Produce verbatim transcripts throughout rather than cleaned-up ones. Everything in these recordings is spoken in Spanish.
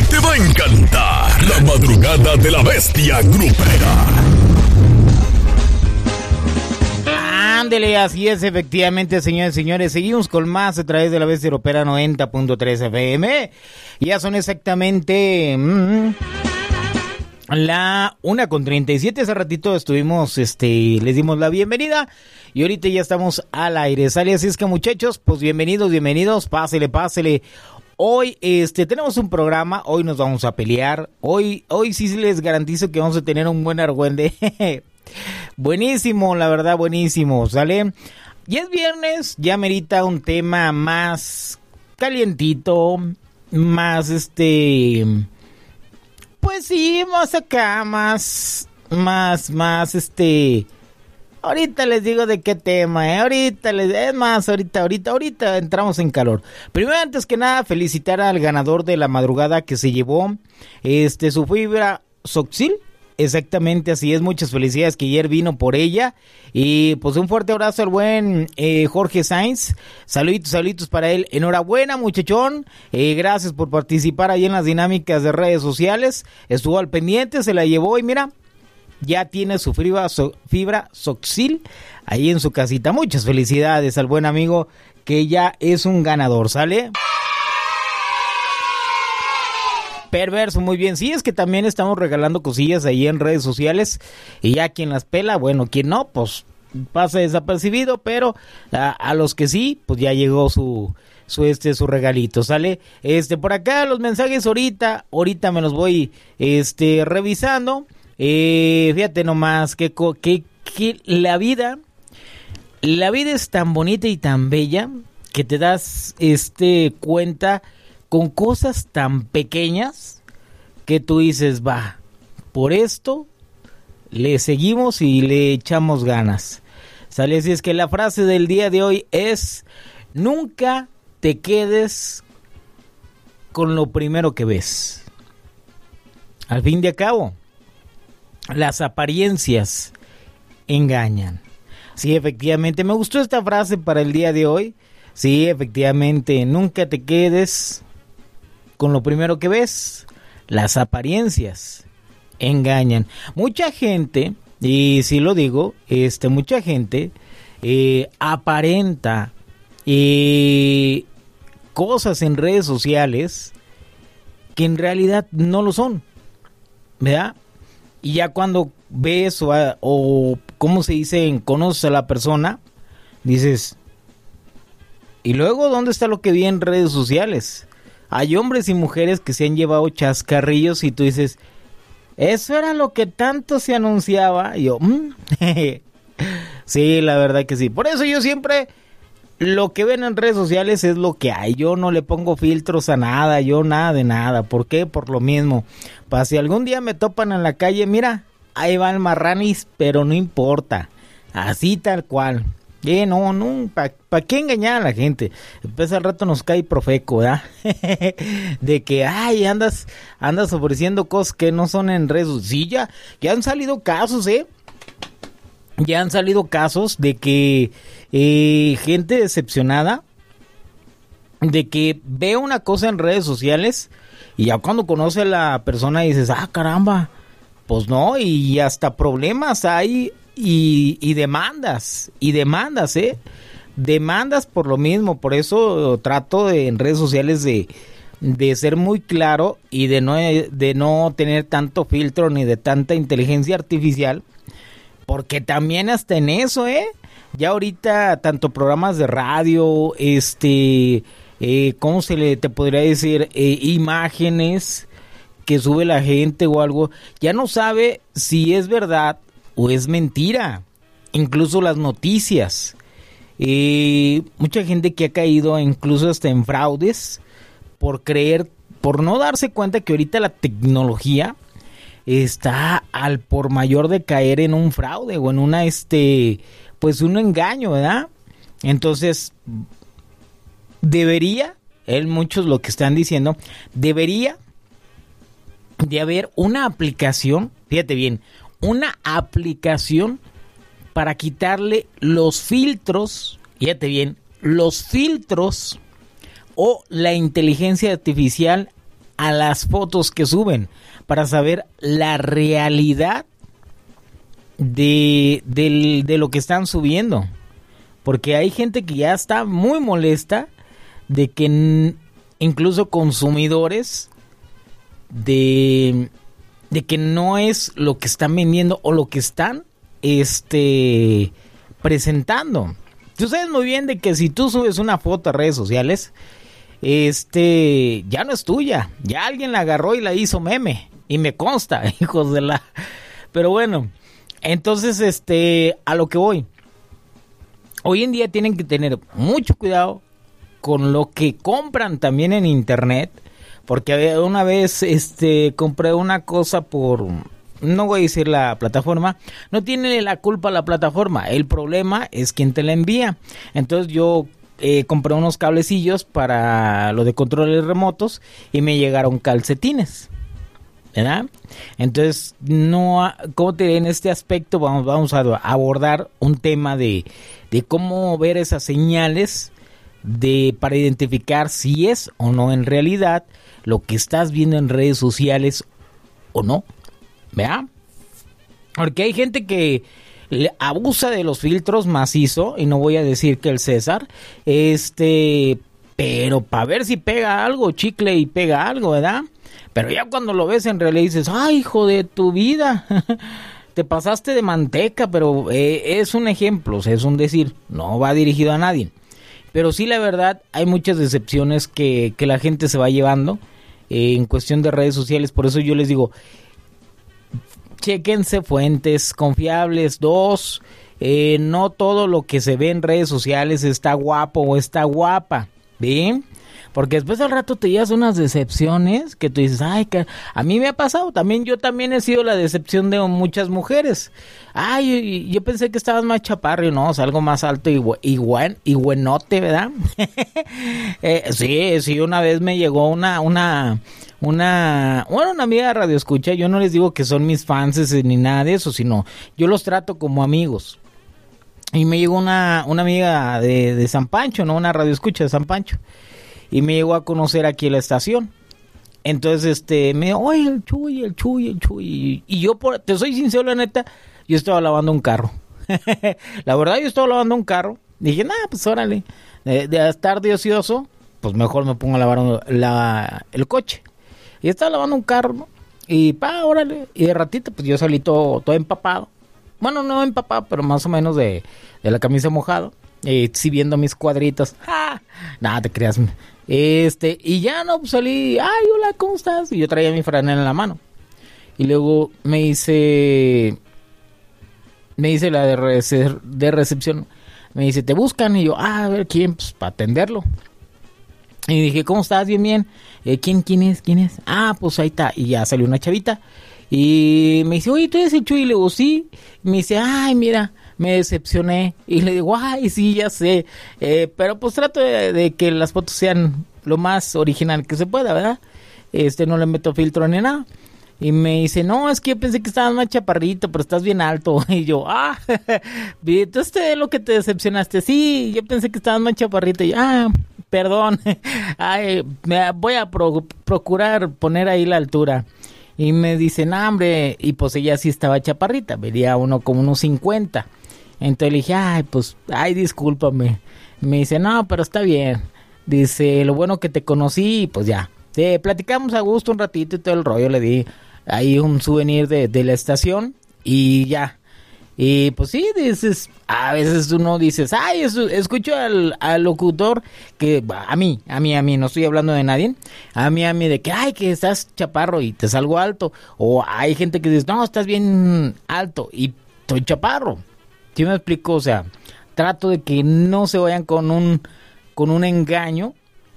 te va a encantar. La madrugada de la bestia grupera. Ándele, así es, efectivamente, señores y señores. Seguimos con más a través de la Bestia Europera noventa punto tres F M. Ya son exactamente mmm, la una con treinta y siete. Hace ratito estuvimos, este, les dimos la bienvenida y ahorita ya estamos al aire. Sale, así es que, muchachos, pues bienvenidos, bienvenidos, pásele, pásele. Hoy este tenemos un programa, hoy nos vamos a pelear. Hoy, hoy sí les garantizo que vamos a tener un buen argüende. Buenísimo, la verdad, buenísimo, ¿sale? Ya es viernes, ya merita un tema más calientito, más este, pues sí, más acá, más, más, más este, ahorita les digo de qué tema, ¿eh? Ahorita les, es más, ahorita, ahorita, ahorita entramos en calor. Primero, antes que nada, felicitar al ganador de la madrugada que se llevó, este, su fibra Soxil. Exactamente, así es, muchas felicidades, que ayer vino por ella. Y pues un fuerte abrazo al buen eh, Jorge Sainz. Saluditos, saluditos para él. Enhorabuena, muchachón. Eh, gracias por participar ahí en las dinámicas de redes sociales. Estuvo al pendiente, se la llevó y mira, ya tiene su fibra, so, fibra Soxil ahí en su casita. Muchas felicidades al buen amigo que ya es un ganador, ¿sale? Perverso, muy bien. Sí, es que también estamos regalando cosillas ahí en redes sociales y ya quien las pela, bueno, quien no, pues pasa desapercibido, pero a, a los que sí, pues ya llegó su su este su regalito, ¿sale? Este por acá los mensajes ahorita, ahorita me los voy este revisando. Eh, fíjate nomás que que que la vida la vida es tan bonita y tan bella que te das este cuenta con cosas tan pequeñas que tú dices, va, por esto le seguimos y le echamos ganas. ¿Sale? Así es que la frase del día de hoy es, nunca te quedes con lo primero que ves. Al fin de cabo, las apariencias engañan. Sí, efectivamente, me gustó esta frase para el día de hoy. Sí, efectivamente, nunca te quedes con lo primero que ves. Las apariencias engañan. Mucha gente, y si lo digo, este, mucha gente eh, aparenta eh, cosas en redes sociales que en realidad no lo son, ¿verdad? Y ya cuando ves o, o ¿cómo se dice? Conoces a la persona, dices, ¿y luego dónde está lo que vi en redes sociales? Hay hombres y mujeres que se han llevado chascarrillos y tú dices, ¿eso era lo que tanto se anunciaba? Y yo, mmm. Sí, la verdad que sí. Por eso yo siempre, lo que ven en redes sociales es lo que hay. Yo no le pongo filtros a nada, yo nada de nada. ¿Por qué? Por lo mismo. Para si algún día me topan en la calle, mira, ahí va el marranis, pero no importa. Así tal cual. Eh, no, no, ¿para pa qué engañar a la gente? Después al rato nos cae profeco, ¿verdad? De que, ay, andas andas ofreciendo cosas que no son en redes. Sí, ya, ya han salido casos, ¿eh? Ya han salido casos de que eh, gente decepcionada, de que ve una cosa en redes sociales y ya cuando conoce a la persona dices, ah, caramba, pues no, y hasta problemas hay. Y, y demandas, y demandas, ¿eh? Demandas por lo mismo, por eso trato de, en redes sociales de, de ser muy claro y de no, de no tener tanto filtro ni de tanta inteligencia artificial, porque también hasta en eso, ¿eh? Ya ahorita tanto programas de radio, este, eh, ¿cómo se le te podría decir? Eh, imágenes que sube la gente o algo, ya no sabe si es verdad o es mentira, incluso las noticias. Eh, mucha gente que ha caído incluso hasta en fraudes por creer, por no darse cuenta que ahorita la tecnología está al por mayor de caer en un fraude o en una, este, pues un engaño, ¿verdad? Entonces, debería, él, muchos lo que están diciendo, debería de haber una aplicación, fíjate bien, una aplicación para quitarle los filtros, fíjate bien, los filtros o la inteligencia artificial a las fotos que suben para saber la realidad de, de, de lo que están subiendo. Porque hay gente que ya está muy molesta de que n- incluso consumidores de, de que no es lo que están vendiendo o lo que están este presentando. Tú sabes muy bien de que si tú subes una foto a redes sociales, este ya no es tuya, ya alguien la agarró y la hizo meme, y me consta, hijos de la... Pero bueno, entonces este a lo que voy, hoy en día tienen que tener mucho cuidado con lo que compran también en internet, porque una vez este compré una cosa por, no voy a decir la plataforma, no tiene la culpa la plataforma, el problema es quien te la envía. Entonces yo eh, compré unos cablecillos para lo de controles remotos y me llegaron calcetines, ¿verdad? Entonces, no, ¿cómo te diré? En este aspecto vamos, vamos a abordar un tema de, de cómo ver esas señales de para identificar si es o no en realidad lo que estás viendo en redes sociales o no, ¿verdad? Porque hay gente que le abusa de los filtros macizo, y no voy a decir que el César, este, pero para ver si pega algo, chicle y pega algo, ¿verdad? Pero ya cuando lo ves en realidad dices, ¡ay, hijo de tu vida! Te pasaste de manteca, pero eh, es un ejemplo, o sea, es un decir, no va dirigido a nadie. Pero sí, la verdad, hay muchas decepciones que, que la gente se va llevando eh, en cuestión de redes sociales. Por eso yo les digo, chéquense fuentes confiables. Dos, eh, no todo lo que se ve en redes sociales está guapo o está guapa, ¿bien? Porque después al rato te llevas unas decepciones que tú dices, ay, que a mí me ha pasado también, yo también he sido la decepción de muchas mujeres. Ay, yo pensé que estabas más chaparro, no, o sea, algo más alto y, y, buen, y buenote, ¿verdad? eh, sí, sí, una vez me llegó una, una, una, bueno, una amiga de Radio Escucha, yo no les digo que son mis fans ni nada de eso, sino yo los trato como amigos. Y me llegó una, una amiga de, de San Pancho, ¿no? Una Radio Escucha de San Pancho. Y me llegó a conocer aquí en la estación. Entonces, este, me dijo, oye, el Chuy, el Chuy, el Chuy. Y yo, por, te soy sincero, la neta, yo estaba lavando un carro. La verdad, yo estaba lavando un carro. Dije, nah, pues órale. De, de estar de ocioso, pues mejor me pongo a lavar un, la, el coche. Y estaba lavando un carro, ¿no? Y pa, órale. Y de ratito, pues yo salí todo, todo empapado. Bueno, no empapado, pero más o menos de, de la camisa mojado. Eh, sí, viendo mis cuadritos. ¡Ah! Nada, te creas. Este, y ya no, pues salí. Ay, hola, ¿cómo estás? Y yo traía mi franela en la mano. Y luego me dice, me dice la de, rece- de recepción, me dice, ¿te buscan? Y yo, ah, a ver, ¿quién? Pues para atenderlo. Y dije, ¿cómo estás? Bien, bien. Eh, ¿Quién, quién es? ¿Quién es? Ah, pues ahí está. Y ya salió una chavita. Y me dice, oye, ¿tú eres el Chuy? Y le digo, sí. Y me dice, ay, mira, me decepcioné. Y le digo, ay, sí, ya sé. Eh, pero pues trato de, de que las fotos sean lo más original que se pueda, ¿verdad? Este, no le meto filtro ni nada. Y me dice, no, es que yo pensé que estabas más chaparrito, pero estás bien alto. Y yo, ah, entonces es lo que te decepcionaste. Sí, yo pensé que estabas más chaparrito. Y yo, ah, perdón. Ay, me voy a pro- procurar poner ahí la altura. Y me dice, no, hombre, y pues ella sí estaba chaparrita, vería uno como unos cincuenta. Entonces le dije, ay, pues, ay, discúlpame. Me dice, no, pero está bien. Dice, lo bueno que te conocí, y pues ya. Sí, platicamos a gusto un ratito y todo el rollo, le di ahí un souvenir de, de la estación y ya. Y pues sí, dices, a veces uno dices, ay, eso, escucho al, al locutor que, a mí, a mí, a mí, no estoy hablando de nadie, a mí, a mí, de que, ay, que estás chaparro y te salgo alto. O hay gente que dice, no, estás bien alto y estoy chaparro. ¿Sí me explico? O sea, trato de que no se vayan con un, con un engaño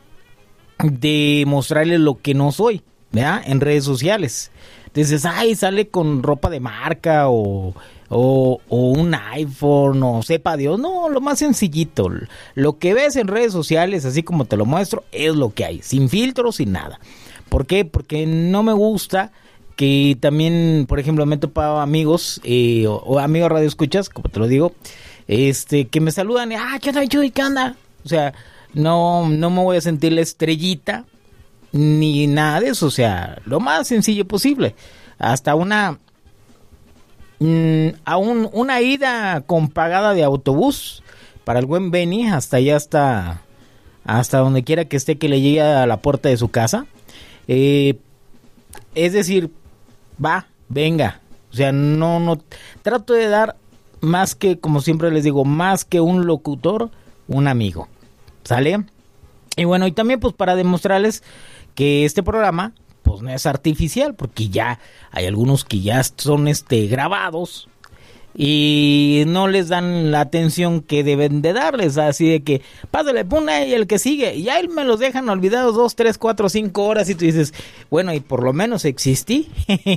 de mostrarles lo que no soy, ¿verdad? En redes sociales. Dices, ay, sale con ropa de marca o... O, o un iPhone, o sepa Dios, no, lo más sencillito, lo que ves en redes sociales, así como te lo muestro, es lo que hay, sin filtros, sin nada. ¿Por qué? Porque no me gusta que también, por ejemplo, me he topado amigos, eh, o, o amigos radioescuchas, como te lo digo, este, que me saludan, y, ah, ¿qué onda, Chuy? ¿Qué onda? O sea, no, no me voy a sentir la estrellita ni nada de eso, o sea, lo más sencillo posible. Hasta una mmm, a un, una ida con pagada de autobús para el buen Benny, hasta allá, hasta, hasta donde quiera que esté, que le llegue a la puerta de su casa. Eh, es decir, va, venga, o sea, no, no, trato de dar más que, como siempre les digo, más que un locutor, un amigo, ¿sale? Y bueno, y también pues para demostrarles que este programa pues no es artificial, porque ya hay algunos que ya son este grabados y no les dan la atención que deben de darles, así de que pásale, pone y el que sigue, y ahí me los dejan olvidados dos, tres, cuatro, cinco horas y tú dices, bueno, y por lo menos existí.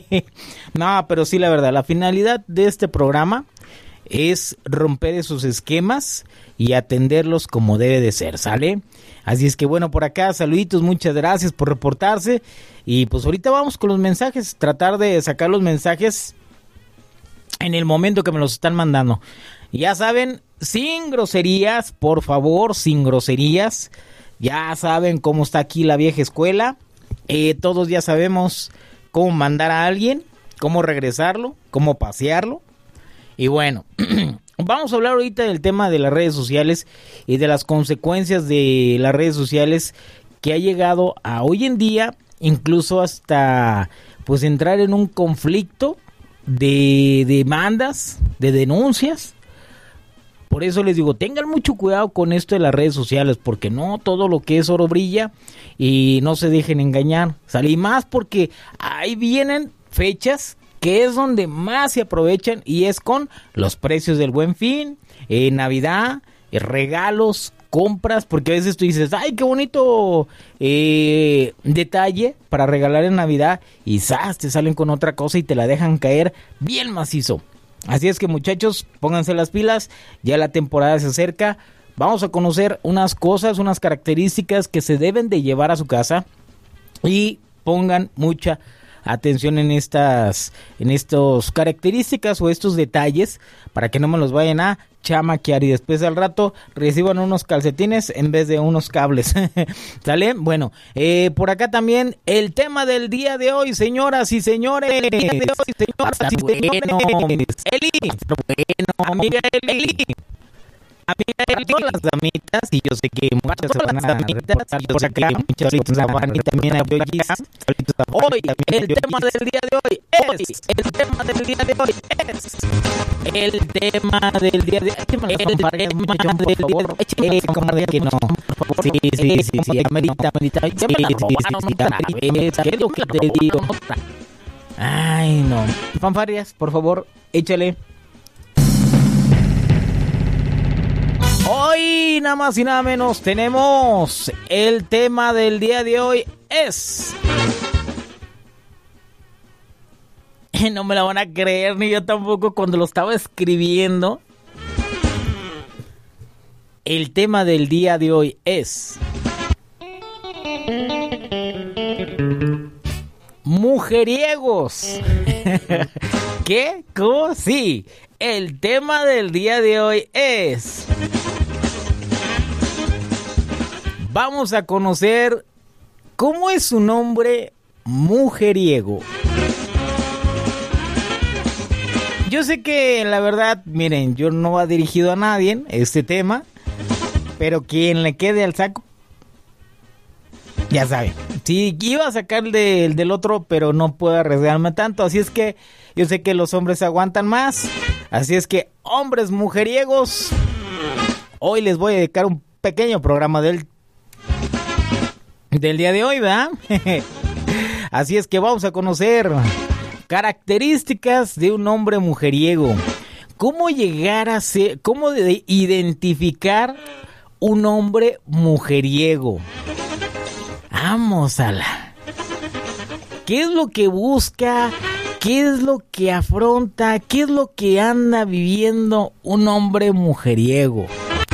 No, pero sí, la verdad, la finalidad de este programa es romper esos esquemas y atenderlos como debe de ser, ¿sale? Así es que bueno, por acá, saluditos, muchas gracias por reportarse. Y pues ahorita vamos con los mensajes, tratar de sacar los mensajes en el momento que me los están mandando. Ya saben, sin groserías, por favor, sin groserías. Ya saben cómo está aquí la vieja escuela. Eh, todos ya sabemos cómo mandar a alguien, cómo regresarlo, cómo pasearlo. Y bueno, vamos a hablar ahorita del tema de las redes sociales y de las consecuencias de las redes sociales que ha llegado a hoy en día, incluso hasta pues entrar en un conflicto de demandas, de denuncias. Por eso les digo, tengan mucho cuidado con esto de las redes sociales, porque no todo lo que es oro brilla y no se dejen engañar. Salí más porque ahí vienen fechas que es donde más se aprovechan y es con los precios del Buen Fin, eh, Navidad, eh, regalos, compras, porque a veces tú dices, ay, qué bonito eh, detalle para regalar en Navidad y ¡zas! Te salen con otra cosa y te la dejan caer bien macizo. Así es que muchachos, pónganse las pilas, ya la temporada se acerca, vamos a conocer unas cosas, unas características que se deben de llevar a su casa y pongan mucha atención en estas en estos características o estos detalles para que no me los vayan a chamaquear y después al rato reciban unos calcetines en vez de unos cables. ¿Sale? Bueno, eh, por acá también el tema del día de hoy, señoras y señores. El día de hoy, señoras y señores. Eli, bueno, amiga Eli. Amiga, todas las damitas, y yo sé que muchas se van a damitas, por acá, muchas se van y también a Yoyis. Hoy, el tema del día de hoy es, el tema del día de hoy es, el tema del día de hoy, échame los compadres, muchachos, por favor, eh, como de que no, sí, sí, sí, sí, amerita, amerita, sí, sí, sí, ¿qué es lo que te digo? Ay, no, fanfarrias, por favor, échale. Hoy nada más y nada menos tenemos el tema del día de hoy es... No me la van a creer ni yo tampoco cuando lo estaba escribiendo. El tema del día de hoy es... mujeriegos. ¿Qué? ¿Cómo? Sí. El tema del día de hoy es... vamos a conocer cómo es un hombre mujeriego. Yo sé que la verdad, miren, yo no va dirigido a nadie este tema, pero quien le quede al saco, ya saben. Sí, iba a sacar el, de, el del otro, pero no puedo arriesgarme tanto, así es que yo sé que los hombres aguantan más, así es que hombres mujeriegos, hoy les voy a dedicar un pequeño programa del del día de hoy, ¿verdad? Así es que vamos a conocer características de un hombre mujeriego. ¿Cómo llegar a ser, cómo de identificar un hombre mujeriego? Vamos a la... ¿Qué es lo que busca? ¿Qué es lo que afronta? ¿Qué es lo que anda viviendo un hombre mujeriego?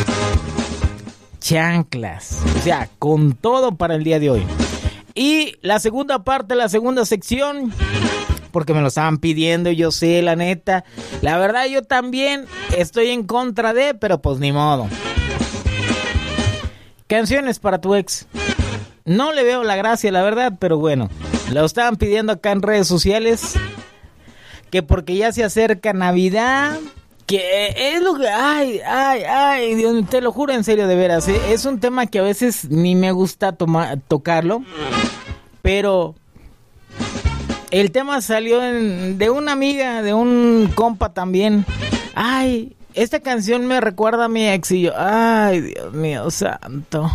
Chanclas, o sea, con todo para el día de hoy. Y la segunda parte, la segunda sección, porque me lo estaban pidiendo, yo sé, la neta, la verdad yo también estoy en contra de, pero pues ni modo. Canciones para tu ex. no le veo la gracia, la verdad, pero bueno, lo estaban pidiendo acá en redes sociales, que porque ya se acerca Navidad, que es lo que, ay, ay, ay, Dios, te lo juro en serio, de veras, ¿eh? Es un tema que a veces ni me gusta toma, tocarlo, pero el tema salió en, de una amiga, de un compa también. Ay, esta canción me recuerda a mi ex y yo, ay, Dios mío santo.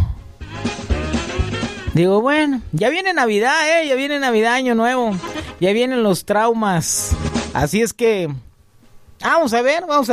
Digo, bueno, ya viene Navidad, eh, ya viene Navidad, Año Nuevo, ya vienen los traumas. Así es que, vamos a ver, vamos a